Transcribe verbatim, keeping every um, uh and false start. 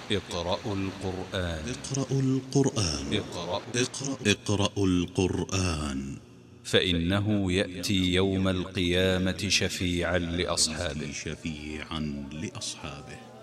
اقرأوا القرآن. اقرأوا القرآن. اقرأ اقرأ اقرأوا القرآن، فإنه يأتي يوم القيامة شفيعا لأصحابه. شفيعا لأصحابه.